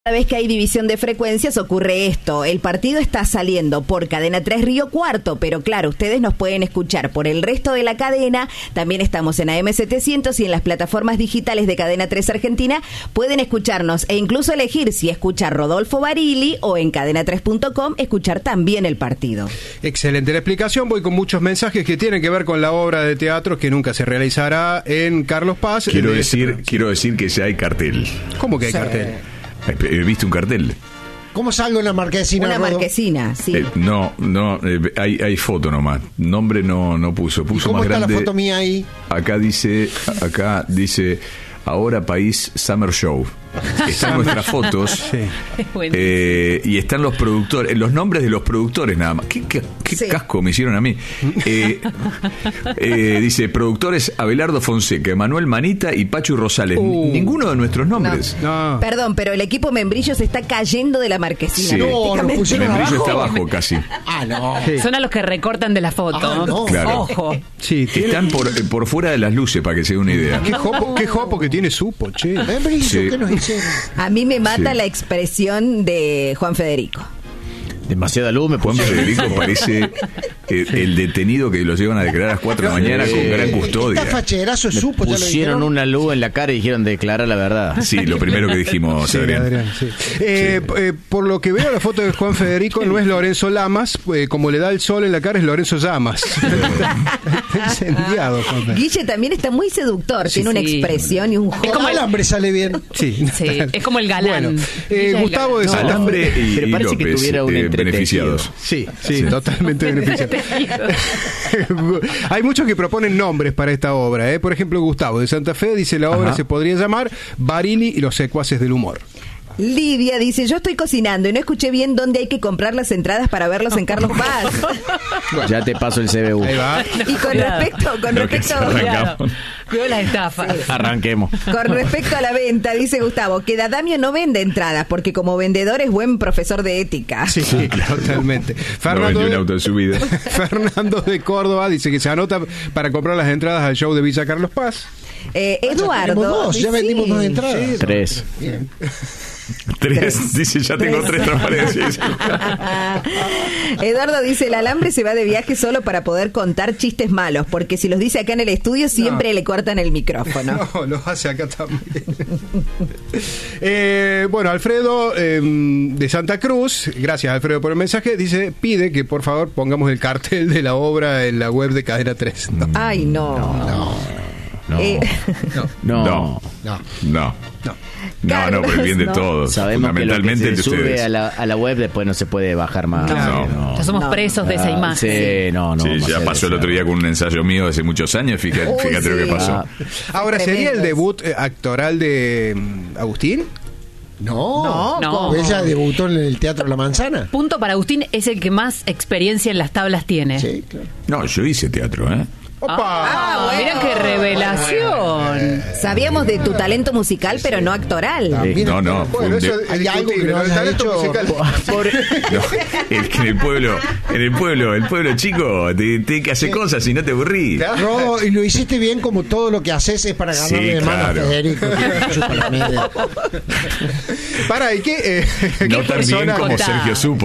Cada vez que hay división de frecuencias ocurre esto. El partido está saliendo por Cadena 3 Río Cuarto, pero claro, ustedes nos pueden escuchar por el resto de la cadena. También estamos en AM700 y en las plataformas digitales de Cadena 3 Argentina. Pueden escucharnos e incluso elegir si escuchar Rodolfo Barili o en cadena3.com escuchar también el partido. Excelente la explicación. Voy con muchos mensajes que tienen que ver con la obra de teatro que nunca se realizará en Carlos Paz. Quiero decir que ya hay cartel. ¿Cómo que hay cartel? He visto un cartel. ¿Cómo salgo en la marquesina? Una marquesina, sí. Hay foto nomás. Nombre no puso. Puso más grande. ¿Cómo está la foto mía ahí? Acá dice Ahora País Summer Show. Están nuestras fotos. Sí. Y están los productores, los nombres de los productores nada más. ¿Qué Sí. casco me hicieron a mí? Dice productores Abelardo Fonseca, Emanuel Manita y Pachu Rosales. Ninguno de nuestros nombres. No. Perdón, pero el equipo Membrillo se está cayendo de la marquesina. Sí. prácticamente. Nos pusieron Membrillo abajo. está abajo casi. Ah, no. Sí. Son a los que recortan de la foto. Ah, no. Claro. Ojo. Sí, Están por fuera de las luces para que se dé una idea. Qué jopo que tiene Supo, che. Membrillo, Sí. ¿qué nos hicieron? A mí me mata Sí. la expresión de Juan Federico. Demasiada luz me Juan pusieron. Federico parece el detenido que lo llevan a declarar a las 4 de la mañana con gran Está custodia. facherazo, supo, ya lo Pusieron dijeron. una luz en la cara y dijeron declarar la verdad. Sí, lo primero que dijimos, Sí, Adrián. Adrián, sí. Por lo que veo la foto de Juan Federico no es Lorenzo Lamas, como le da el sol en la cara es Lorenzo Llamas. Está incendiado, Juan Federico. Guille también está muy seductor, tiene una Sí. expresión y un Es juego. como el hambre sale bien. Sí. Sí, es como el galán. Bueno, Ella es Gustavo de galán. Santa Alambre y Pero parece que López, tuviera un entretejido. beneficiados. Sí, totalmente beneficiado. Hay muchos que proponen nombres para esta obra. Por ejemplo, Gustavo de Santa Fe dice la obra se podría llamar Barili y los secuaces del humor. Lidia dice, yo estoy cocinando y no escuché bien dónde hay que comprar las entradas para verlos en Carlos Paz. Ya te paso el CBU. Ahí va. Y con respecto Arrancamos. Cuidado las estafas. Arranquemos. con respecto a la venta, dice Gustavo, que Dadamio no vende entradas porque como vendedor es buen profesor de ética. Sí, totalmente. No vendió un auto en su vida. Fernando de Córdoba dice que se anota para comprar las entradas al show de Villa Carlos Paz. Eduardo. Tenemos dos, ya vendimos dos entradas. 3. Bien. 3, dice, ya tengo 3 transparencias. Eduardo dice, el alambre se va de viaje solo para poder contar chistes malos, porque si los dice acá en el estudio siempre le cortan el micrófono. No, lo hace acá también. Bueno, Alfredo de Santa Cruz, gracias Alfredo por el mensaje, dice, pide que por favor pongamos el cartel de la obra en la web de Cadena 3. No. Ay, no. No. No, por el bien de no. todos. Sabemos que lo que Fundamentalmente se el de sube ustedes. a la web después no se puede bajar más. No. Ya somos presos de esa imagen. Sí, no. Sí, vamos a ya hacer pasó el eso. otro día con un ensayo mío de hace muchos años. Fíjate lo que sí. pasó. Ahora, ¿sería el Tremendos. debut actoral de Agustín? No. No. Ella debutó en el Teatro La Manzana. Punto para Agustín, es el que más experiencia en las tablas tiene. Sí, claro. No, yo hice teatro, ¿eh? Ah, mira qué revelación. Sabíamos de tu talento musical, pero no actoral. También. No, fue Bueno, un eso Hay es algo que discutible, no ¿no? El hayas talento hecho. musical. No, es que el pueblo chico, te que hacer cosas y no te aburrís. Rodo, y lo hiciste bien, como todo lo que haces es para ganarle Sí, de mano claro. a Federico. Que chupa la media. Para, ¿y qué No tan bien persona? como Sergio supo,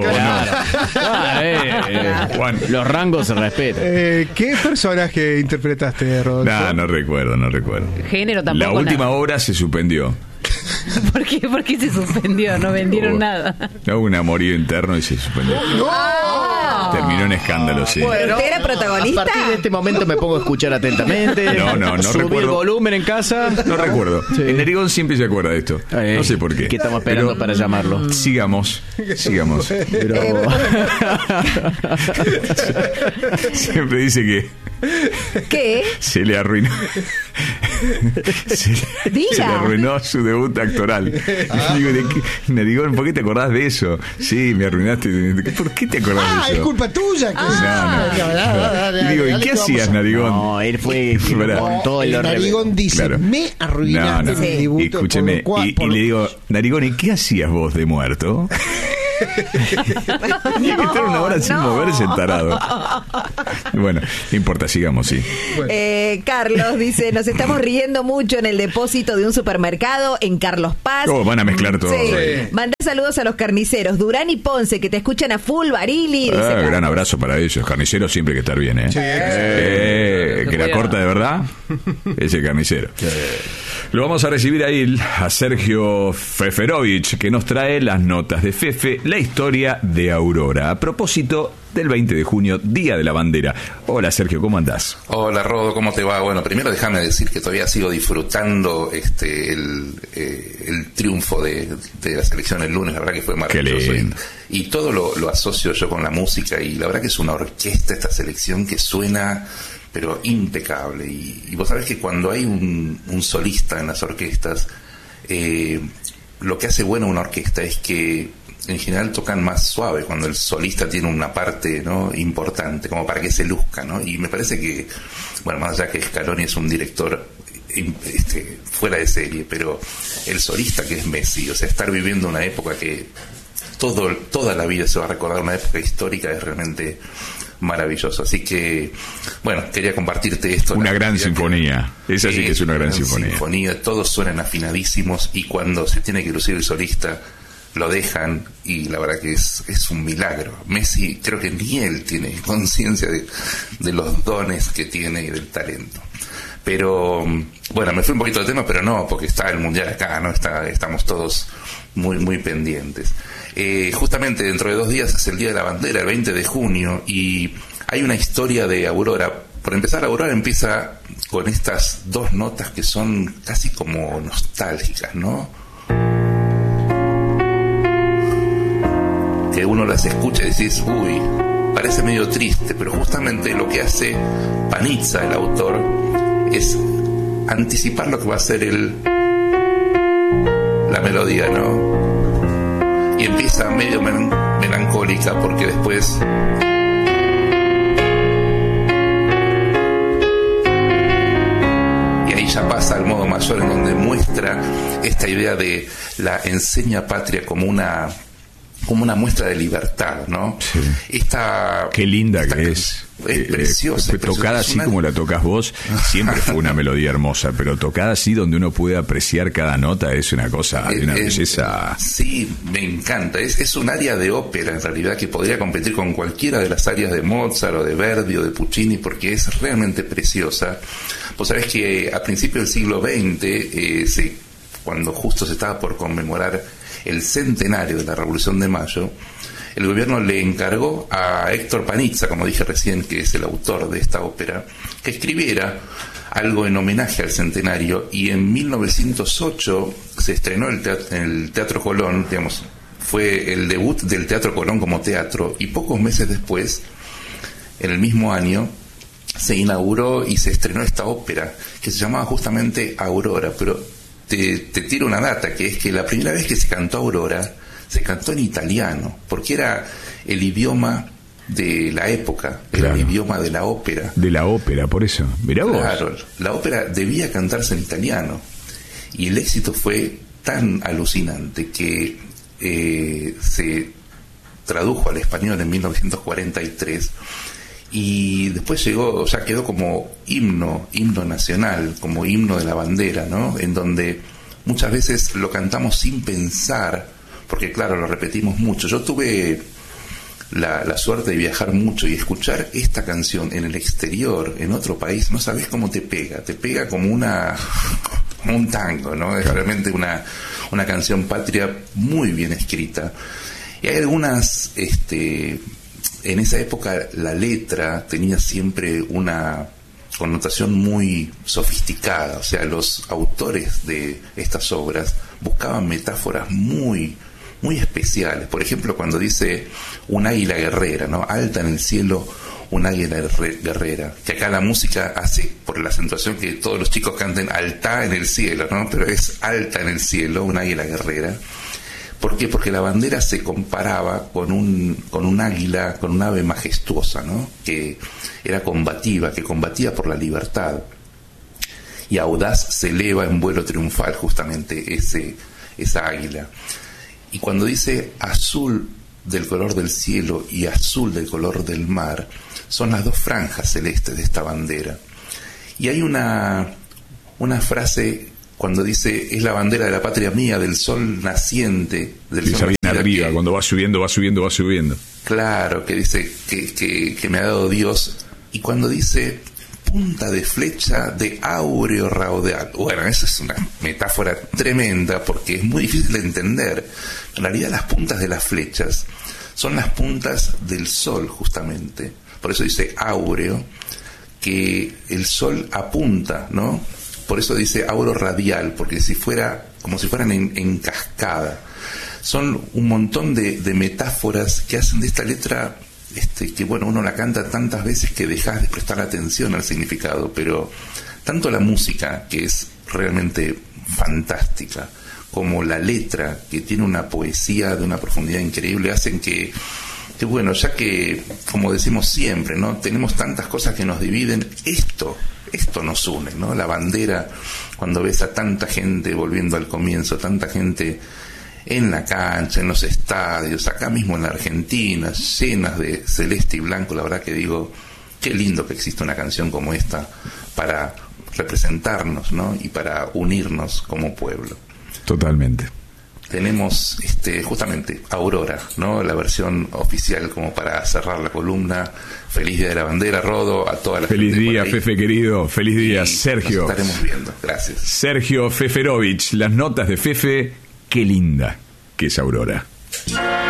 Juan. Los rangos se respetan. ¿Qué personaje interpretaste, Rodolfo? No recuerdo. Género tampoco. La última nada. obra se suspendió. ¿Por qué? ¿Por qué se suspendió? No vendieron nada. Hubo un amorío interno y se suspendió. Terminó en escándalo, sí. Bueno, ¿usted era A protagonista? partir de este momento me pongo a escuchar atentamente. No Subir recuerdo. volumen en casa. No recuerdo. Sí. En Nerigón siempre se acuerda de esto. No sé por qué. ¿Qué estamos esperando Pero para llamarlo? Sigamos. Pero... Siempre dice que ¿Qué? se le arruinó. Se le arruinó su debut actoral. Digo, Nerigón, ¿por qué te acordás de eso? Sí, me arruinaste. ¿Por qué te acordás de Es eso? culpa tuya. Que Y digo, ¿y qué hacías, Narigón? No, él fue quien Pará. montó El el Narigón dice, Claro. me arruinaste No. mi debut. Escúcheme, y le digo, Narigón, ¿y qué hacías vos de muerto? Tenía que estar una hora sin moverse, tarado. Bueno, no importa, sigamos, sí. Carlos dice, nos estamos riendo mucho en el depósito de un supermercado en Carlos Paz. Van a mezclar todo. Sí. Mandá saludos a los carniceros, Durán y Ponce, que te escuchan a full, Barili. Dice gran abrazo para ellos. Carniceros siempre hay que estar bien, ¿eh? Sí, que la corta de verdad, ese carnicero. Sí. Lo vamos a recibir ahí a Sergio Feferovich, que nos trae las notas de Fefe, la historia de Aurora. A propósito del 20 de junio, Día de la Bandera. Hola Sergio, ¿cómo andás? Hola Rodo, ¿cómo te va? Bueno, primero déjame decir que todavía sigo disfrutando el triunfo de la selección el lunes. La verdad que fue maravilloso. Y todo lo asocio yo con la música, y la verdad que es una orquesta esta selección que suena pero impecable. Y vos sabés que cuando hay un solista en las orquestas, lo que hace buena una orquesta es que en general tocan más suave cuando el solista tiene una parte, ¿no?, importante, como para que se luzca, ¿no? Y me parece que, bueno, más allá que Scaloni es un director fuera de serie, pero el solista, que es Messi, o sea, estar viviendo una época que toda la vida se va a recordar, una época histórica, es realmente maravilloso. Así que, bueno, quería compartirte esto. Una gran sinfonía. Esa sí que es una gran sinfonía. Todos suenan afinadísimos, y cuando se tiene que lucir el solista lo dejan, y la verdad que es un milagro. Messi, creo que ni él tiene conciencia de los dones que tiene y del talento. Pero bueno, me fui un poquito del tema, pero no, porque está el mundial acá, ¿no? Estamos todos muy, muy pendientes. Justamente dentro de 2 días es el Día de la Bandera, el 20 de junio, y hay una historia de Aurora. Por empezar, Aurora empieza con estas 2 notas que son casi como nostálgicas, ¿no? Que uno las escucha y decís, uy, parece medio triste, pero justamente lo que hace Panizza, el autor, es anticipar lo que va a ser la melodía, ¿no? Y empieza medio melancólica, porque después y ahí ya pasa al modo mayor, en donde muestra esta idea de la enseña patria como una muestra de libertad, ¿no? Sí. Qué linda que es. Es preciosa. Tocada así como la tocas vos, siempre fue una melodía hermosa, pero tocada así donde uno puede apreciar cada nota es una cosa de una belleza. Sí, me encanta. Es un área de ópera, en realidad, que podría competir con cualquiera de las áreas de Mozart o de Verdi o de Puccini, porque es realmente preciosa. Vos sabés que a principios del siglo XX, cuando justo se estaba por conmemorar el centenario de la Revolución de Mayo, el gobierno le encargó a Héctor Panizza, como dije recién, que es el autor de esta ópera, que escribiera algo en homenaje al centenario, y en 1908 se estrenó en el Teatro Colón, digamos, fue el debut del Teatro Colón como teatro, y pocos meses después, en el mismo año, se inauguró y se estrenó esta ópera, que se llamaba justamente Aurora. Pero te tiro una data, que es que la primera vez que se cantó Aurora, se cantó en italiano, porque era el idioma de la época, era el idioma de la ópera. De la ópera, por eso. Mirá vos. Claro, la ópera debía cantarse en italiano, y el éxito fue tan alucinante que se tradujo al español en 1943, y después quedó como himno nacional, como himno de la bandera, ¿no? En donde muchas veces lo cantamos sin pensar, porque claro, lo repetimos mucho. Yo tuve la suerte de viajar mucho y escuchar esta canción en el exterior, en otro país, no sabés cómo te pega como un tango, ¿no? Es realmente una canción patria muy bien escrita. Y hay algunas, en esa época la letra tenía siempre una connotación muy sofisticada, o sea, los autores de estas obras buscaban metáforas muy muy especiales. Por ejemplo, cuando dice un águila guerrera, ¿no? Alta en el cielo, un águila guerrera, que acá la música hace por la acentuación que todos los chicos canten alta en el cielo, ¿no? Pero es alta en el cielo, un águila guerrera. ¿Por qué? Porque la bandera se comparaba con un águila, con un ave majestuosa, ¿no? Que era combativa, que combatía por la libertad. Y audaz se eleva en vuelo triunfal justamente esa águila. Y cuando dice azul del color del cielo y azul del color del mar son las dos franjas celestes de esta bandera. Y hay una frase cuando dice: es la bandera de la patria mía, del sol naciente, del sol viene arriba, cuando va subiendo. Claro, que dice que me ha dado Dios. Y cuando dice punta de flecha de áureo raudal, bueno, esa es una metáfora tremenda porque es muy difícil de entender. En realidad las puntas de las flechas son las puntas del sol, justamente. Por eso dice áureo, que el sol apunta, ¿no? Por eso dice auro radial, porque como si fueran en cascada. Son un montón de metáforas que hacen de esta letra, que bueno, uno la canta tantas veces que dejas de prestar atención al significado, pero tanto la música, que es realmente fantástica, como la letra, que tiene una poesía de una profundidad increíble, hacen que bueno, ya que, como decimos siempre, ¿no? Tenemos tantas cosas que nos dividen, esto nos une, ¿no? La bandera, cuando ves a tanta gente, volviendo al comienzo, tanta gente en la cancha, en los estadios, acá mismo en la Argentina, llenas de celeste y blanco, la verdad que digo, qué lindo que exista una canción como esta para representarnos, ¿no? Y para unirnos como pueblo. Totalmente. Tenemos justamente Aurora, ¿no? La versión oficial como para cerrar la columna. Feliz Día de la Bandera, Rodo, a toda la gente. Feliz día, por ahí. Fefe querido. Feliz día, y Sergio. Nos estaremos viendo. Gracias. Sergio Feferovich, las notas de Fefe, qué linda que es Aurora.